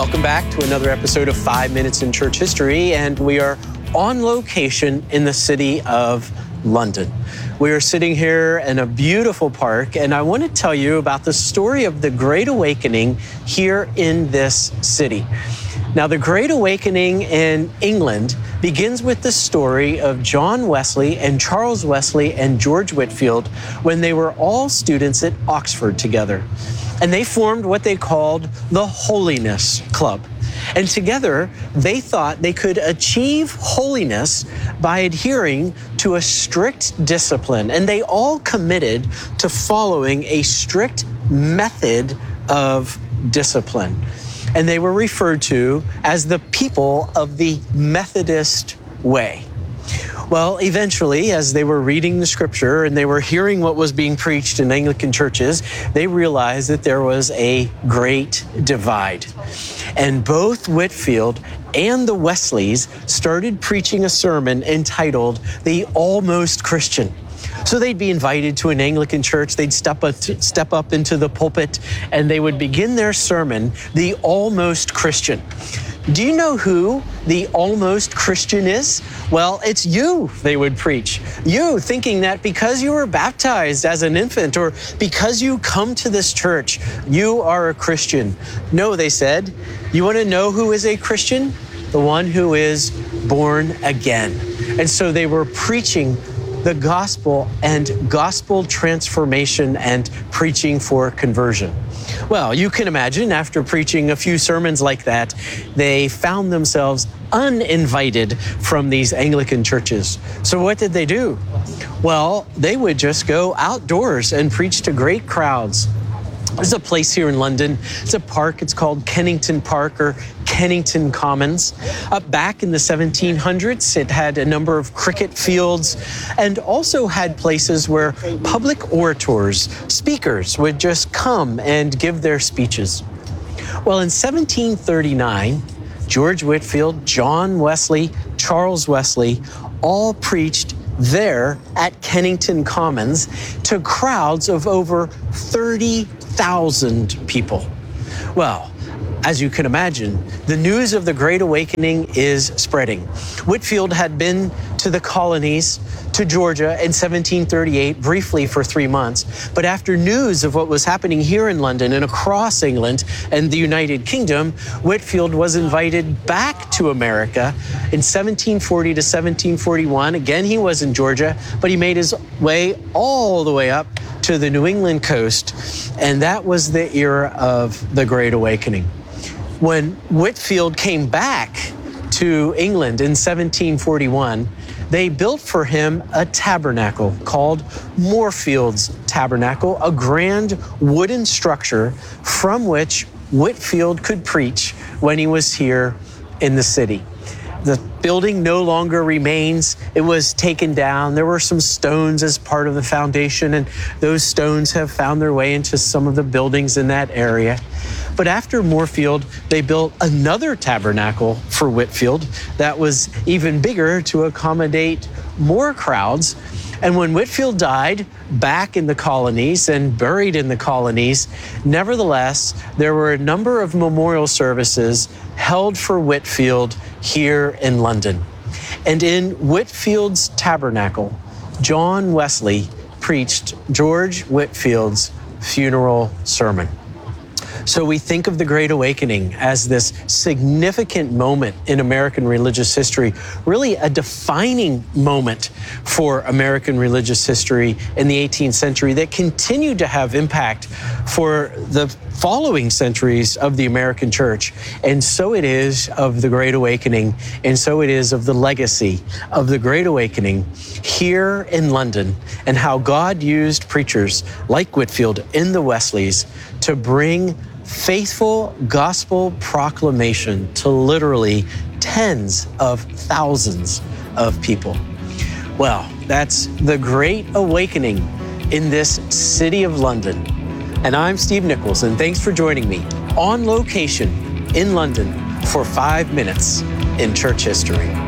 Welcome back to another episode of 5 Minutes in Church History, and we are on location in the city of London. We are sitting here in a beautiful park, and I want to tell you about the story of the Great Awakening here in this city. Now, the Great Awakening in England begins with the story of John Wesley and Charles Wesley and George Whitefield when they were all students at Oxford together. And they formed what they called the Holiness Club. And together, they thought they could achieve holiness by adhering to a strict discipline. And they all committed to following a strict method of discipline. And they were referred to as the people of the Methodist way. Well, eventually, as they were reading the scripture and they were hearing what was being preached in Anglican churches, they realized that there was a great divide. And both Whitefield and the Wesleys started preaching a sermon entitled The Almost Christian. So they'd be invited to an Anglican church, they'd step up into the pulpit, and they would begin their sermon, The Almost Christian. Do you know who the almost Christian is? Well, it's you, they would preach. You, thinking that because you were baptized as an infant or because you come to this church, you are a Christian. No, they said. You want to know who is a Christian? The one who is born again. And so they were preaching the gospel and gospel transformation and preaching for conversion. Well, you can imagine after preaching a few sermons like that, they found themselves uninvited from these Anglican churches. So what did they do? Well, they would just go outdoors and preach to great crowds. There's a place here in London. It's a park. It's called Kennington Park or Kennington Commons. Back in the 1700s, it had a number of cricket fields and also had places where public orators, speakers, would just come and give their speeches. Well, in 1739, George Whitefield, John Wesley, Charles Wesley all preached there at Kennington Commons to crowds of over 30,000 people. Well, as you can imagine, the news of the Great Awakening is spreading. Whitefield had been to the colonies, to Georgia in 1738, briefly for 3 months. But after news of what was happening here in London and across England and the United Kingdom, Whitefield was invited back to America in 1740 to 1741. Again, he was in Georgia, but he made his way all the way up to the New England coast. And that was the era of the Great Awakening. When Whitefield came back to England in 1741, they built for him a tabernacle called Moorfields Tabernacle, a grand wooden structure from which Whitefield could preach when he was here in the city. The building no longer remains. It was taken down. There were some stones as part of the foundation, and those stones have found their way into some of the buildings in that area. But after Moorfield, they built another tabernacle for Whitefield that was even bigger to accommodate more crowds. And when Whitefield died back in the colonies and buried in the colonies, nevertheless, there were a number of memorial services held for Whitefield here in London. And in Whitefield's tabernacle, John Wesley preached George Whitefield's funeral sermon. So we think of the Great Awakening as this significant moment in American religious history, really a defining moment for American religious history in the 18th century that continued to have impact for the following centuries of the American church. And so it is of the Great Awakening, and so it is of the legacy of the Great Awakening here in London, and how God used preachers like Whitefield and the Wesleys to bring faithful gospel proclamation to literally tens of thousands of people. Well, that's the Great Awakening in this city of London. And I'm Steve Nichols, and thanks for joining me on location in London for 5 minutes in church history.